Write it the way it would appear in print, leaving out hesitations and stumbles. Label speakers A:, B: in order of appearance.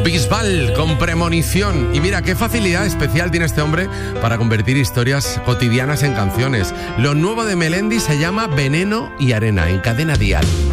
A: Bisbal con Premonición. Y mira qué facilidad especial tiene este hombre para convertir historias cotidianas en canciones. Lo nuevo de Melendi se llama Veneno y Arena, en Cadena Dial.